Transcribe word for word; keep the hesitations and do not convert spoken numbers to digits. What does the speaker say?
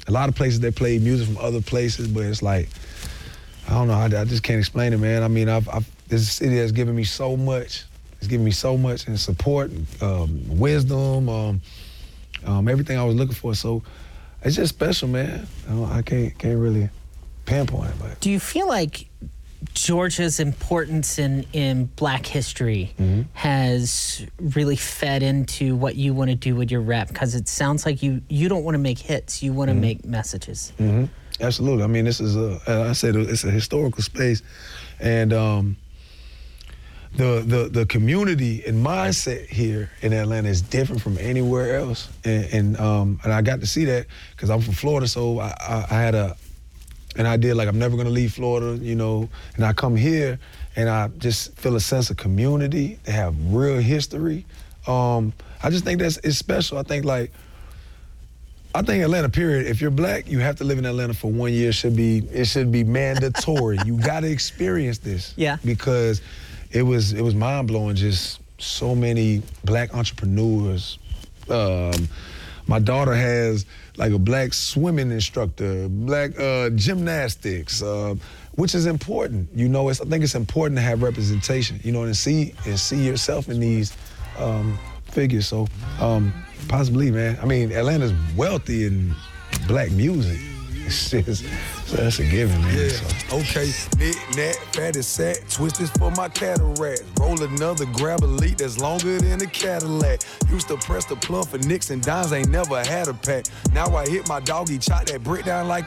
a lot of places they play music from other places, but it's like, I don't know, I, I just can't explain it, man. I mean, I've, I've, this city has given me so much. It's given me so much in support, um, wisdom, um, um, everything I was looking for. So it's just special, man. I, don't, I can't can't really pinpoint it. But. Do you feel like Georgia's importance in, in black history mm-hmm. has really fed into what you want to do with your rap? Because it sounds like you, you don't want to make hits, you want to mm-hmm. make messages. Mm-hmm. Absolutely. I mean, this is a, I said, it's a historical space. And um, the, the the community and mindset here in Atlanta is different from anywhere else. And, and, um, and I got to see that because I'm from Florida, so I, I, I had a, an idea like I'm never gonna leave Florida, you know, and I come here and I just feel a sense of community. They have real history. Um, I just think that's it's special. I think like, I think Atlanta, period, if you're black, you have to live in Atlanta for one year. It should be, it should be mandatory. You gotta experience this. Yeah. Because it was, it was mind blowing, just so many black entrepreneurs. Um, my daughter has like a black swimming instructor, black uh, gymnastics, uh, which is important. You know, it's, I think it's important to have representation, you know, and see and see yourself in these um, figures. So, um, possibly, man. I mean, Atlanta's wealthy in black music. It's just, so that's a given, man. Yeah. So. Okay, knick, knack, fatty sack, twist this for my cataracts. Roll another, grab a leak that's longer than a Cadillac. Used to press the plug for nicks and dimes, ain't never had a pack. Now I hit my doggy, chop that brick down like